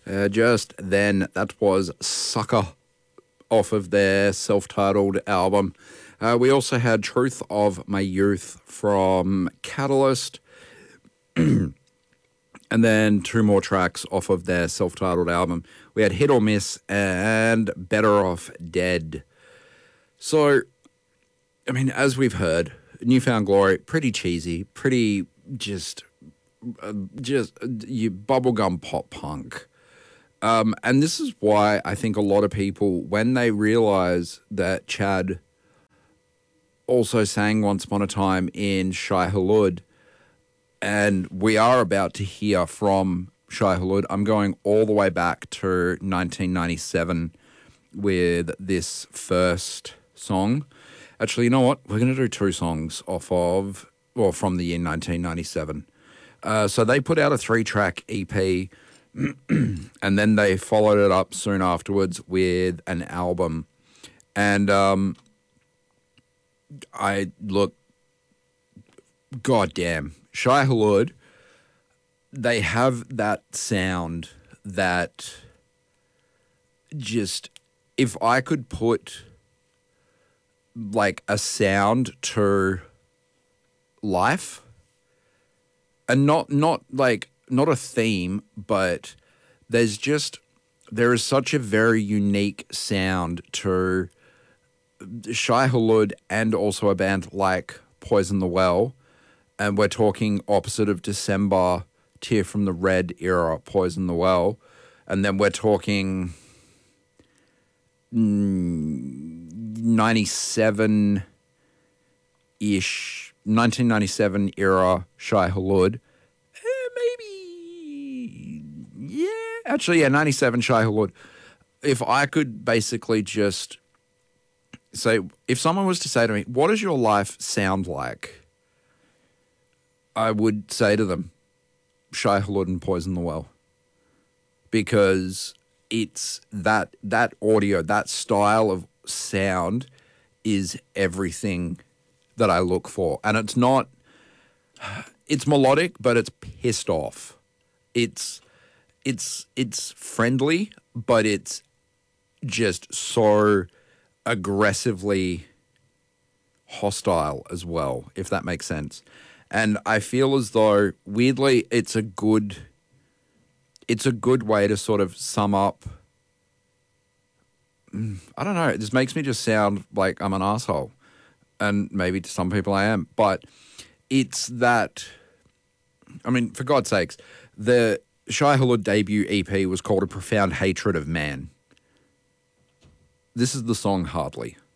Just then, that was Sucker off of their self-titled album. We also had Truth of My Youth from Catalyst. And then two more tracks off of their self-titled album. We had Hit or Miss and Better Off Dead. So, I mean, as we've heard, New Found Glory, pretty cheesy, pretty just you bubblegum pop punk. And this is why I think a lot of people, when they realize that Chad also sang Once Upon a Time in Shai Hulud, and we are about to hear from Shai Hulud. I'm going all the way back to 1997 with this first song. Actually, you know what? We're going to do two songs from the year 1997. So they put out a 3-track EP, and then they followed it up soon afterwards with an album. And goddamn, Shai Hulud, they have that sound that just, if I could put like a sound to life, and not a theme, but there is such a very unique sound to Shai Hulud and also a band like Poison the Well. And we're talking opposite of December, Tear from the Red era, Poison the Well. And then we're talking 97-ish, 1997 era Shai Hulud. Maybe, yeah. Actually, yeah, 97 Shai Hulud. If I could basically just say, if someone was to say to me, what does your life sound like? I would say to them, Shai Hulud and Poison the Well. Because it's that audio, that style of sound is everything that I look for. And it's melodic, but it's pissed off. It's friendly, but it's just so aggressively hostile as well, if that makes sense. And I feel as though, weirdly, it's a good way to sort of sum up. I don't know. It just makes me just sound like I'm an asshole. And maybe to some people I am. But it's that, I mean, for God's sakes, the Shai Hulud debut EP was called A Profound Hatred of Man. This is the song Hardly.